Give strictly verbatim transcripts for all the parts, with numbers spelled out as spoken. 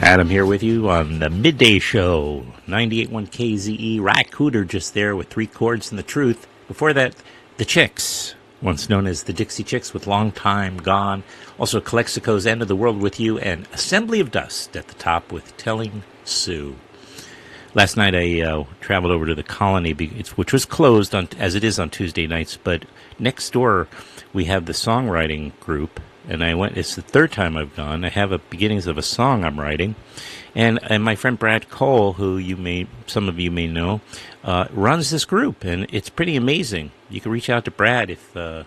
Adam here with you on the Midday Show, ninety-eight point one K Z E. Rat Cooter just there with Three Chords and the Truth. Before that, The Chicks, once known as the Dixie Chicks with Long Time Gone. Also, Calexico's End of the World with You, and Assembly of Dust at the top with Telling Sue. Last night I uh, traveled over to the Colony, which was closed on, as it is on Tuesday nights, but next door we have the songwriting group. And I went, it's the third time I've gone. I have a beginnings of a song I'm writing. And, and my friend Brad Cole, who you may, some of you may know, uh, runs this group. And it's pretty amazing. You can reach out to Brad if, uh,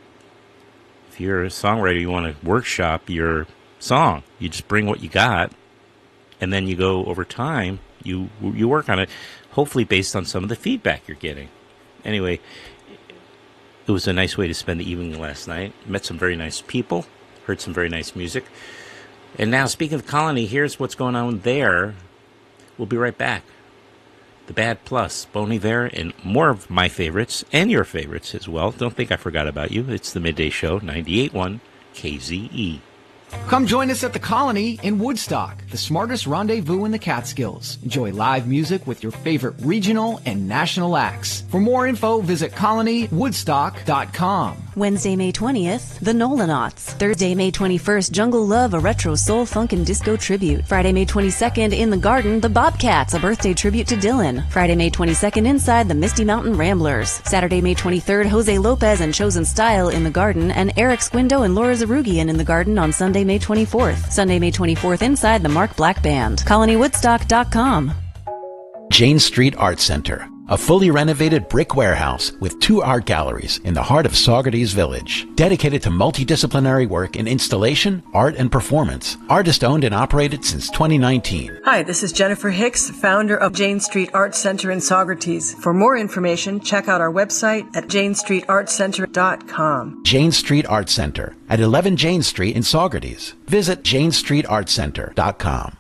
if you're a songwriter, you want to workshop your song. You just bring what you got. And then you go over time, you, you work on it, hopefully based on some of the feedback you're getting. Anyway, it was a nice way to spend the evening last night. Met some very nice people, heard some very nice music. And now, speaking of the Colony, here's what's going on there. We'll be right back. The Bad Plus, Bon Iver, and more of my favorites, and your favorites as well. Don't think I forgot about you. It's the Midday Show, ninety-eight point one K Z E. Come join us at the Colony in Woodstock, the smartest rendezvous in the Catskills. Enjoy live music with your favorite regional and national acts. For more info, visit colony woodstock dot com. Wednesday, May twentieth, The Nolanauts. Thursday, May twenty-first, Jungle Love, a retro soul, funk, and disco tribute. Friday, May twenty-second, in the Garden, The Bobcats, a birthday tribute to Dylan. Friday, May twenty-second, inside the Misty Mountain Ramblers. Saturday, May twenty-third, Jose Lopez and Chosen Style in the Garden, and Eric Squindo and Laura Zarugian in the Garden on Sunday, May twenty-fourth. Sunday, May twenty-fourth, inside the Mark Black Band. colony woodstock dot com. Jane Street Art Center, a fully renovated brick warehouse with two art galleries in the heart of Saugerties Village, dedicated to multidisciplinary work in installation, art, and performance. Artist-owned and operated since twenty nineteen. Hi, this is Jennifer Hicks, founder of Jane Street Art Center in Saugerties. For more information, check out our website at jane street art center dot com. Jane Street Art Center at eleven Jane Street in Saugerties. Visit jane street art center dot com.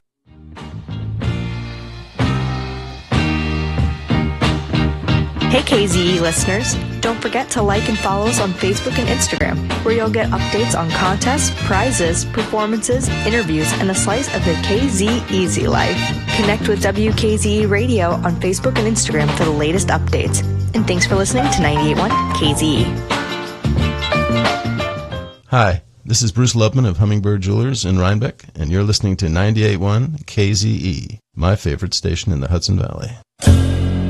Hey K Z E listeners, don't forget to like and follow us on Facebook and Instagram, where you'll get updates on contests, prizes, performances, interviews, and a slice of the K Z Easy life. Connect with W K Z E Radio on Facebook and Instagram for the latest updates. And thanks for listening to ninety-eight point one K Z E. Hi, this is Bruce Lubman of Hummingbird Jewelers in Rhinebeck, and you're listening to ninety-eight point one K Z E, my favorite station in the Hudson Valley.